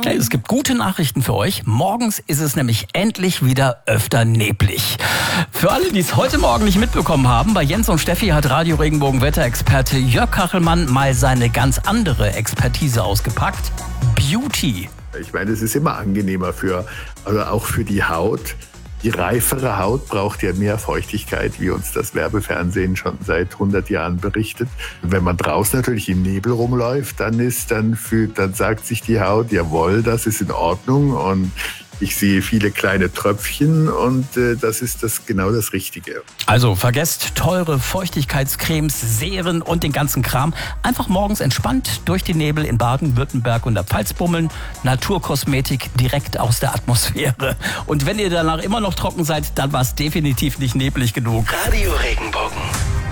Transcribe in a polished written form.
Hey, es gibt gute Nachrichten für euch. Morgens ist es nämlich endlich wieder öfter neblig. Für alle, die es heute Morgen nicht mitbekommen haben, bei Jens und Steffi hat Radio Regenbogen Wetterexperte Jörg Kachelmann mal seine ganz andere Expertise ausgepackt. Beauty. Ich meine, es ist immer angenehmer auch für die Haut. Die reifere Haut braucht ja mehr Feuchtigkeit, wie uns das Werbefernsehen schon seit 100 Jahren berichtet. Wenn man draußen natürlich im Nebel rumläuft, dann sagt sich die Haut, jawohl, das ist in Ordnung und ich sehe viele kleine Tröpfchen und das ist genau das Richtige. Also vergesst teure Feuchtigkeitscremes, Seren und den ganzen Kram. Einfach morgens entspannt durch die Nebel in Baden-Württemberg und der Pfalz bummeln. Naturkosmetik direkt aus der Atmosphäre. Und wenn ihr danach immer noch trocken seid, dann war es definitiv nicht neblig genug. Radio Regenbogen.